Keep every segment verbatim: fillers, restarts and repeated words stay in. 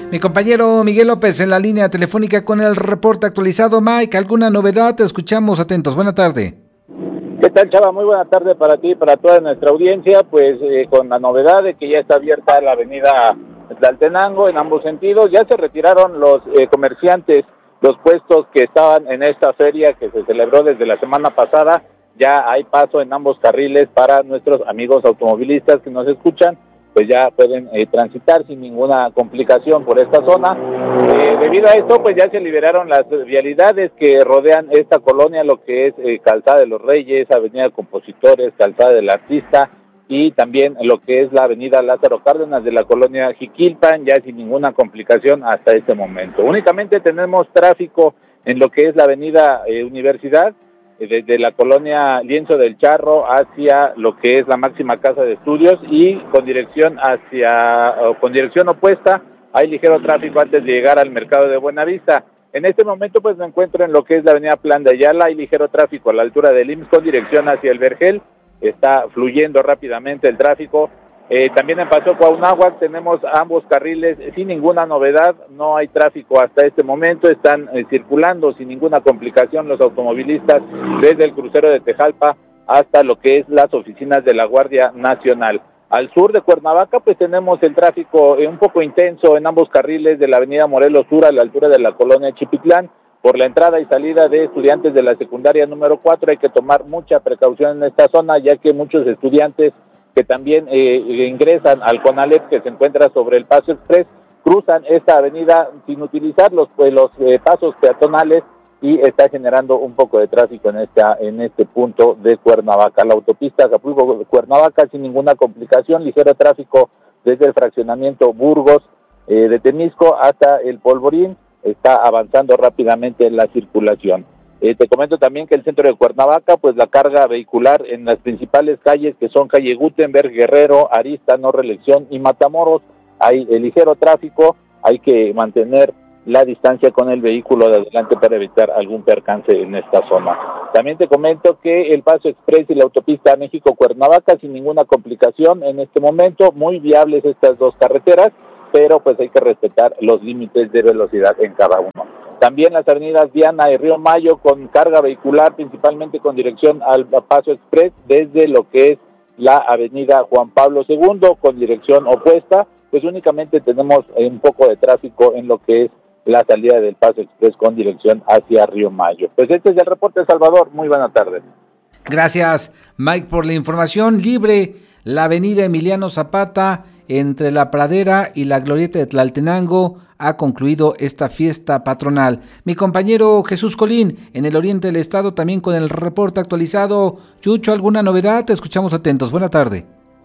Mi compañero Miguel López en la línea telefónica con el reporte actualizado. Mike, ¿alguna novedad? Te escuchamos atentos. Buena tarde. ¿Qué tal, Chava? Muy buena tarde para ti y para toda nuestra audiencia. Pues eh, con la novedad de que ya está abierta la avenida Tlaltenango en ambos sentidos. Ya se retiraron los eh, comerciantes, los puestos que estaban en esta feria que se celebró desde la semana pasada. Ya hay paso en ambos carriles para nuestros amigos automovilistas que nos escuchan. Pues ya pueden eh, transitar sin ninguna complicación por esta zona. Eh, debido a esto, pues ya se liberaron las vialidades que rodean esta colonia, lo que es eh, Calzada de los Reyes, Avenida de Compositores, Calzada del Artista, y también lo que es la Avenida Lázaro Cárdenas de la colonia Jiquilpan, ya sin ninguna complicación hasta este momento. Únicamente tenemos tráfico en lo que es la Avenida eh, Universidad, desde la colonia Lienzo del Charro hacia lo que es la máxima casa de estudios, y con dirección hacia con dirección opuesta hay ligero tráfico antes de llegar al mercado de Buenavista. En este momento pues me encuentro en lo que es la avenida Plan de Ayala. Hay ligero tráfico a la altura del I M S S con dirección hacia el Vergel, está fluyendo rápidamente el tráfico. Eh, también en Paso Cuauhnáhuac tenemos ambos carriles sin ninguna novedad, no hay tráfico hasta este momento, están eh, circulando sin ninguna complicación los automovilistas desde el crucero de Tejalpa hasta lo que es las oficinas de la Guardia Nacional. Al sur de Cuernavaca pues tenemos el tráfico eh, un poco intenso en ambos carriles de la avenida Morelos Sur a la altura de la colonia Chipitlán. Por la entrada y salida de estudiantes de la secundaria número cuatro hay que tomar mucha precaución en esta zona, ya que muchos estudiantes que también eh, ingresan al CONALEP, que se encuentra sobre el Paso Express, cruzan esta avenida sin utilizar los, pues, los eh, pasos peatonales, y está generando un poco de tráfico en esta en este punto de Cuernavaca. La autopista Acapulco-Cuernavaca sin ninguna complicación, ligero tráfico desde el fraccionamiento Burgos eh, de Temisco hasta el Polvorín, está avanzando rápidamente la circulación. Eh, te comento también que el centro de Cuernavaca, pues la carga vehicular en las principales calles, que son calle Gutenberg, Guerrero, Arista, No Reelección y Matamoros, hay el ligero tráfico, hay que mantener la distancia con el vehículo de adelante para evitar algún percance en esta zona. También te comento que el Paso Express y la autopista México-Cuernavaca sin ninguna complicación en este momento, muy viables estas dos carreteras, pero pues hay que respetar los límites de velocidad en cada uno. También las avenidas Diana y Río Mayo con carga vehicular, principalmente con dirección al Paso Express, desde lo que es la avenida Juan Pablo segundo con dirección opuesta, pues únicamente tenemos un poco de tráfico en lo que es la salida del Paso Express con dirección hacia Río Mayo. Pues este es el reporte, Salvador. Muy buena tarde. Gracias, Mike, por la información. Libre la avenida Emiliano Zapata entre la Pradera y la Glorieta de Tlaltenango. Ha concluido esta fiesta patronal. Mi compañero Jesús Colín, en el oriente del estado, también con el reporte actualizado. Chucho, ¿alguna novedad? Te escuchamos atentos. Buena tarde.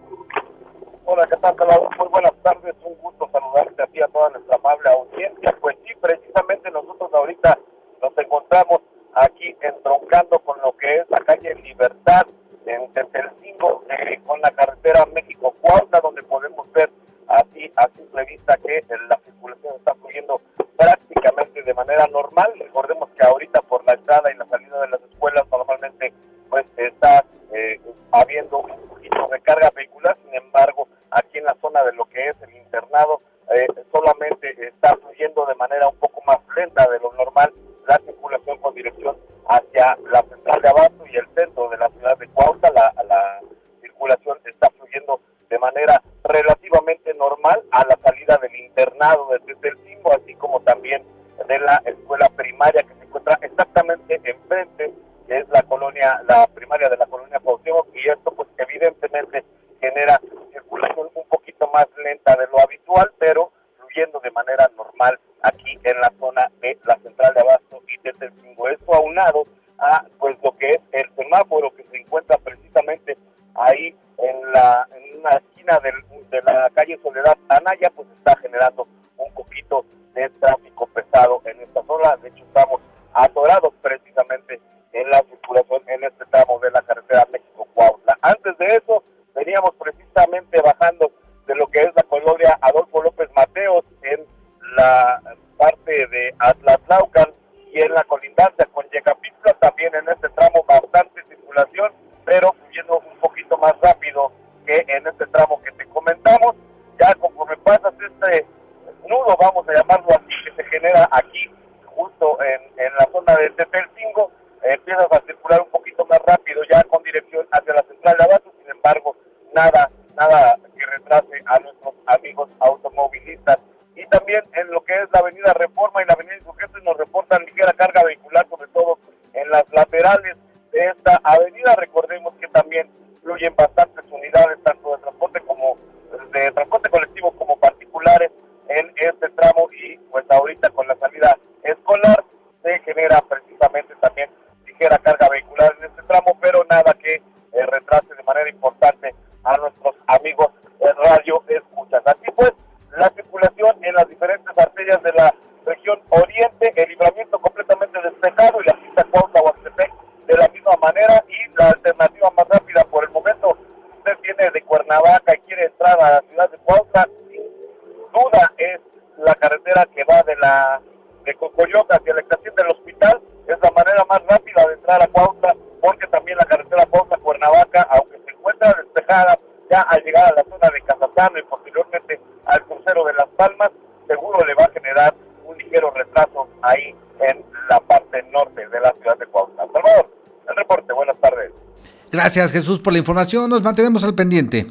Hola, ¿qué tal, Salvador? Muy buenas tardes. Un gusto saludarte a ti, a toda nuestra amable audiencia. Pues sí, precisamente nosotros ahorita nos encontramos aquí entroncando con lo que es la calle Libertad, en Tetelcingo, eh, con la carretera México-Cuautla, donde podemos ver así a simple vista que la circulación está fluyendo prácticamente de manera normal. Recordemos que ahorita por la entrada y la salida de las escuelas normalmente pues está eh, habiendo un poquito de carga vehicular. Sin embargo, aquí en la zona de lo que es el internado eh, solamente está fluyendo de manera un poco más lenta de lo normal la circulación con dirección hacia la central de Abasto y el centro de la ciudad de Cuautla. La, la circulación está fluyendo de manera relativamente normal a la salida del internado de Tetelcingo, así como también de la escuela primaria que se encuentra exactamente enfrente, que es la colonia, la primaria de la colonia Cuauhtémoc, y esto pues evidentemente genera circulación un poquito más lenta de lo habitual, pero fluyendo de manera normal aquí en la zona de la central de Abasto y Tetelcingo. Esto aunado a pues lo que es el semáforo que se encuentra precisamente ahí en la en una esquina del, de la calle Soledad Anaya, pues está generando un poquito de tráfico pesado en esta zona. De hecho, estamos atorados precisamente en la circulación en este tramo de la carretera México-Cuautla. Antes de eso, veníamos precisamente bajando de lo que es la colonia Adolfo López Mateos en la parte de Atlatlaucan y en la colindancia con Yecapixtla, también en este tramo bastante circulación, pero fluyendo un poquito más rápido que en este tramo que te comentamos. Ya conforme pasas este nudo nudo, vamos a llamarlo así, que se genera aquí, justo en, en la zona de Tetelcingo, eh, empiezas a circular un poquito más rápido ya con dirección hacia la central de Abasto. Sin embargo, nada, nada que retrase a nuestros amigos automovilistas. Y también en lo que es la avenida Reforma y la avenida Insurgentes nos reportan ligera carga vehicular, sobre todo en las laterales de esta avenida. Recordemos que también fluyen bastantes unidades, tanto de transporte como de transporte colectivo como particulares en este tramo, y pues ahorita con la salida escolar se genera precisamente también ligera carga vehicular en este tramo, pero nada que eh, retrase de manera importante a nuestros amigos en radio escuchas. Así pues, la circulación en las diferentes arterias de la región oriente, el libramiento completamente despejado y la pista Cuautla-Huastepec de la misma manera, y la alternativa más rápida por el momento, usted viene de Cuernavaca y quiere entrar a la ciudad de Cuautla, sin duda es la carretera que va de la de Cocoyoc hacia la estación del hospital. Es la manera más rápida de entrar a Cuautla, porque también la carretera Cuautla-Cuernavaca, aunque se encuentra despejada, ya al llegar a la zona de Casatano y posteriormente al crucero de Las Palmas, seguro le va a generar un ligero retraso ahí en la parte norte de la ciudad de Cuautla. Salvador, el reporte, buenas tardes. Gracias, Jesús, por la información, nos mantenemos al pendiente.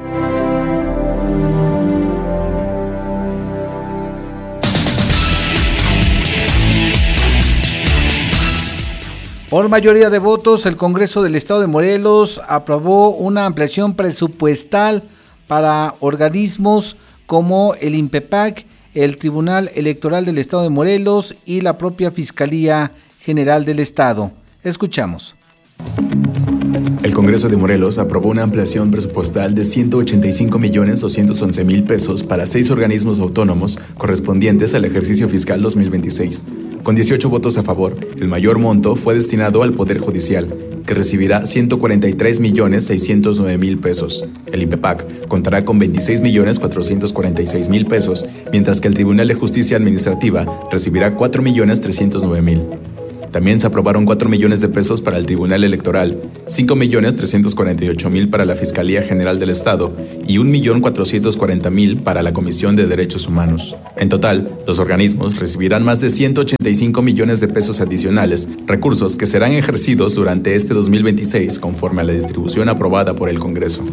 Por mayoría de votos, el Congreso del Estado de Morelos aprobó una ampliación presupuestal para organismos como el INPEPAC, el Tribunal Electoral del Estado de Morelos y la propia Fiscalía General del Estado. Escuchamos. El Congreso de Morelos aprobó una ampliación presupuestal de ciento ochenta y cinco millones doscientos once mil pesos para seis organismos autónomos correspondientes al ejercicio fiscal dos mil veintiséis. Con dieciocho votos a favor, el mayor monto fue destinado al Poder Judicial, que recibirá ciento cuarenta y tres millones seiscientos nueve mil pesos. El INPEPAC contará con veintiséis millones cuatrocientos cuarenta y seis mil pesos, mientras que el Tribunal de Justicia Administrativa recibirá cuatro millones trescientos nueve mil. También se aprobaron cuatro millones de pesos para el Tribunal Electoral, cinco millones trescientos cuarenta y ocho mil para la Fiscalía General del Estado y un millón cuatrocientos cuarenta mil para la Comisión de Derechos Humanos. En total, los organismos recibirán más de ciento ochenta y cinco millones de pesos adicionales, recursos que serán ejercidos durante este dos mil veintiséis conforme a la distribución aprobada por el Congreso.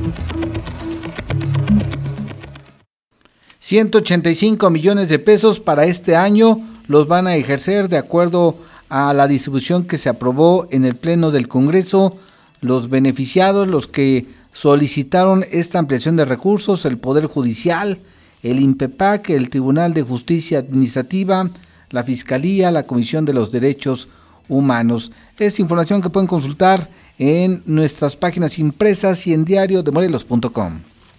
ciento ochenta y cinco millones de pesos para este año los van a ejercer de acuerdo a la distribución que se aprobó en el Pleno del Congreso. Los beneficiados, los que solicitaron esta ampliación de recursos, el Poder Judicial, el INPEPAC, el Tribunal de Justicia Administrativa, la Fiscalía, la Comisión de los Derechos Humanos. Es información que pueden consultar en nuestras páginas impresas y en diario de morelos punto com.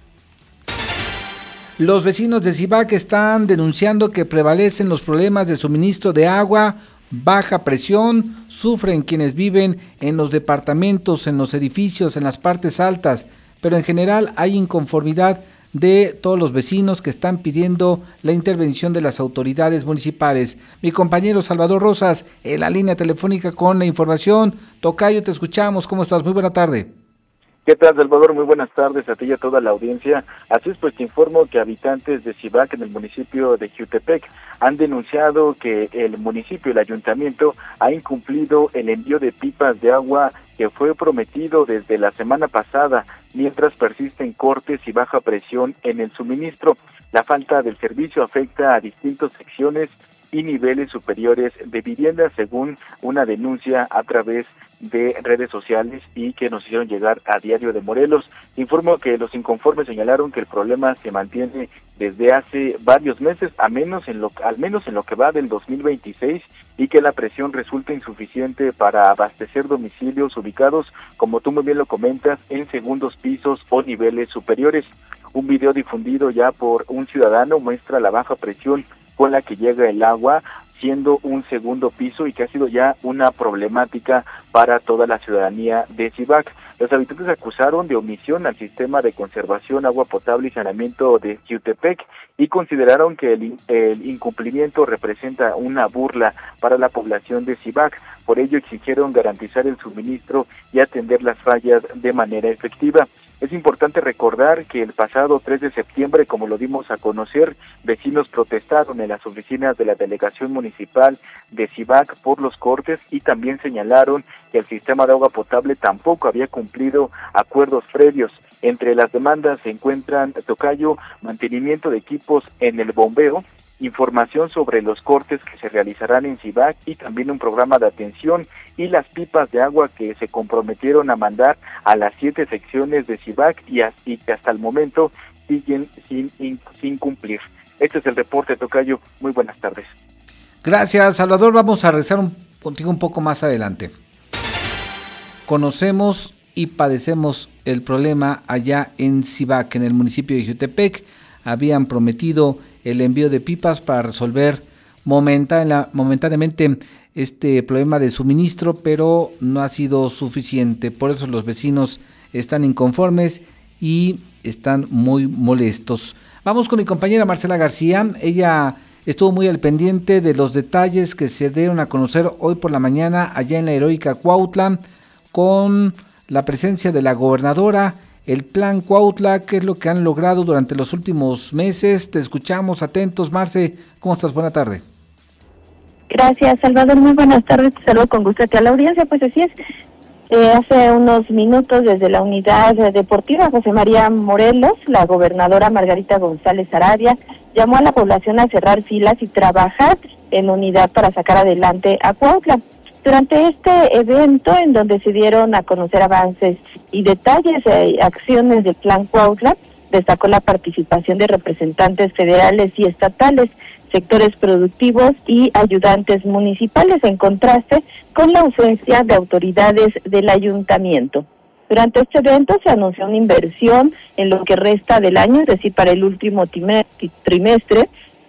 Los vecinos de Cibac están denunciando que prevalecen los problemas de suministro de agua, baja presión, sufren quienes viven en los departamentos, en los edificios, en las partes altas, pero en general hay inconformidad de todos los vecinos que están pidiendo la intervención de las autoridades municipales. Mi compañero Salvador Rosas, en la línea telefónica con la información. Tocayo, te escuchamos, ¿cómo estás? Muy buena tarde. ¿Qué tal, Salvador? Muy buenas tardes a ti y a toda la audiencia. Así es, pues te informo que habitantes de Cibac, en el municipio de Jiutepec, han denunciado que el municipio, el ayuntamiento, ha incumplido el envío de pipas de agua que fue prometido desde la semana pasada, mientras persisten cortes y baja presión en el suministro. La falta del servicio afecta a distintas secciones y niveles superiores de vivienda, según una denuncia a través de redes sociales y que nos hicieron llegar a Diario de Morelos. Informo que los inconformes señalaron que el problema se mantiene desde hace varios meses, a menos en lo, al menos en lo que va del dos mil veintiséis, y que la presión resulta insuficiente para abastecer domicilios ubicados, como tú muy bien lo comentas, en segundos pisos o niveles superiores. Un video difundido ya por un ciudadano muestra la baja presión con la que llega el agua, siendo un segundo piso, y que ha sido ya una problemática para toda la ciudadanía de Cibac. Los habitantes acusaron de omisión al sistema de conservación, agua potable y saneamiento de Jiutepec y consideraron que el, el incumplimiento representa una burla para la población de Cibac. Por ello exigieron garantizar el suministro y atender las fallas de manera efectiva. Es importante recordar que el pasado tres de septiembre, como lo dimos a conocer, vecinos protestaron en las oficinas de la delegación municipal de Cibac por los cortes y también señalaron que el sistema de agua potable tampoco había cumplido acuerdos previos. Entre las demandas se encuentran, tocayo, mantenimiento de equipos en el bombeo, información sobre los cortes que se realizarán en Cibac y también un programa de atención y las pipas de agua que se comprometieron a mandar a las siete secciones de Cibac y, y que hasta el momento siguen sin, sin cumplir. Este es el reporte, tocayo. Muy buenas tardes. Gracias, Salvador. Vamos a regresar un, contigo un poco más adelante. Conocemos y padecemos el problema allá en Cibac, en el municipio de Jiutepec. Habían prometido el envío de pipas para resolver momentáneamente este problema de suministro, pero no ha sido suficiente. Por eso los vecinos están inconformes y están muy molestos. Vamos con mi compañera Marcela García. Ella estuvo muy al pendiente de los detalles que se dieron a conocer hoy por la mañana allá en la heroica Cuautla, con la presencia de la gobernadora. El plan Cuautla, ¿qué es lo que han logrado durante los últimos meses? Te escuchamos atentos, Marce. ¿Cómo estás? Buena tarde. Gracias, Salvador. Muy buenas tardes. Te saludo con gusto a la audiencia. Pues así es. Eh, hace unos minutos, desde la unidad deportiva José María Morelos, la gobernadora Margarita González Sarabia llamó a la población a cerrar filas y trabajar en unidad para sacar adelante a Cuautla. Durante este evento, en donde se dieron a conocer avances y detalles de acciones del Plan Cuautla, destacó la participación de representantes federales y estatales, sectores productivos y ayudantes municipales, en contraste con la ausencia de autoridades del ayuntamiento. Durante este evento se anunció una inversión en lo que resta del año, es decir, para el último trimestre,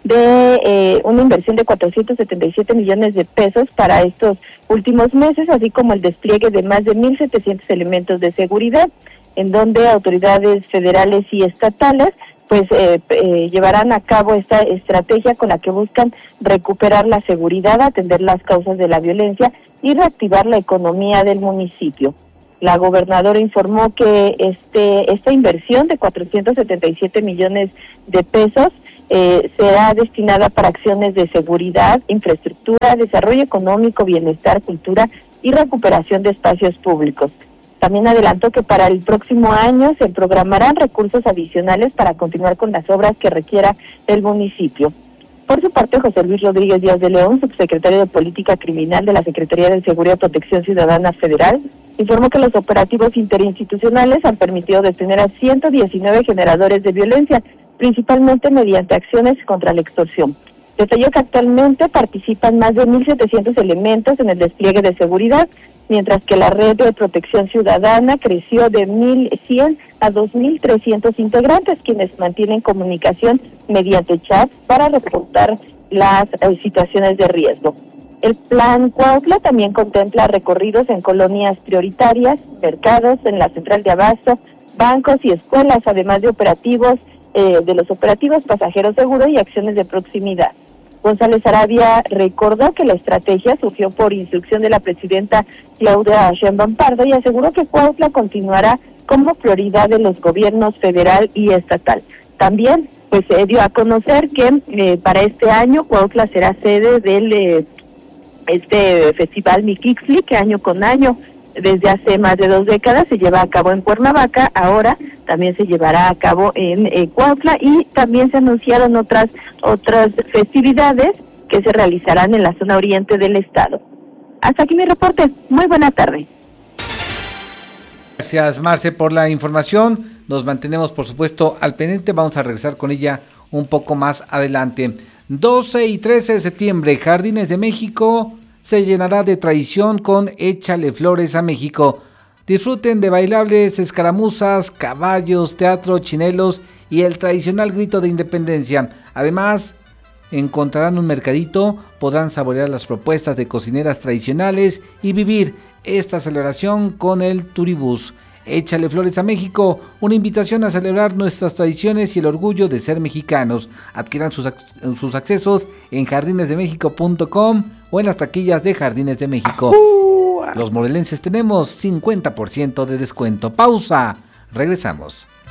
de eh, una inversión de cuatrocientos setenta y siete millones de pesos para estos últimos meses, así como el despliegue de más de mil setecientos elementos de seguridad, en donde autoridades federales y estatales pues eh, eh, llevarán a cabo esta estrategia con la que buscan recuperar la seguridad, atender las causas de la violencia y reactivar la economía del municipio. La gobernadora informó que este esta inversión de cuatrocientos setenta y siete millones de pesos Eh, será destinada para acciones de seguridad, infraestructura, desarrollo económico, bienestar, cultura y recuperación de espacios públicos. También adelantó que para el próximo año se programarán recursos adicionales para continuar con las obras que requiera el municipio. Por su parte, José Luis Rodríguez Díaz de León, subsecretario de Política Criminal de la Secretaría de Seguridad y Protección Ciudadana Federal, informó que los operativos interinstitucionales han permitido detener a ciento diecinueve generadores de violencia, principalmente mediante acciones contra la extorsión. Detalló que actualmente participan más de mil setecientos elementos en el despliegue de seguridad, mientras que la red de protección ciudadana creció de mil cien a dos mil trescientos integrantes, quienes mantienen comunicación mediante chat para reportar las eh, situaciones de riesgo. El plan Cuautla también contempla recorridos en colonias prioritarias, mercados, en la central de abasto, bancos y escuelas, además de operativos Eh, de los operativos pasajeros seguros y acciones de proximidad. González Sarabia recordó que la estrategia surgió por instrucción de la presidenta Claudia Sheinbaum Pardo y aseguró que Cuautla continuará como prioridad de los gobiernos federal y estatal. También pues se dio a conocer que eh, para este año Cuautla será sede del eh, este festival Mixquic, que año con año desde hace más de dos décadas se lleva a cabo en Cuernavaca, ahora también se llevará a cabo en eh, Cuautla, y también se anunciaron otras otras festividades que se realizarán en la zona oriente del estado. Hasta aquí mi reporte. Muy buena tarde. Gracias, Marce, por la información. Nos mantenemos, por supuesto, al pendiente. Vamos a regresar con ella un poco más adelante. doce y trece de septiembre, Jardines de México se llenará de tradición con Échale Flores a México. Disfruten de bailables, escaramuzas, caballos, teatro, chinelos y el tradicional grito de independencia. Además, encontrarán un mercadito, podrán saborear las propuestas de cocineras tradicionales y vivir esta celebración con el Turibús. Échale Flores a México, una invitación a celebrar nuestras tradiciones y el orgullo de ser mexicanos. Adquieran sus, sus accesos en jardines de méxico punto com o en las taquillas de Jardines de México. Los morelenses tenemos cincuenta por ciento de descuento. Pausa, Regresamos.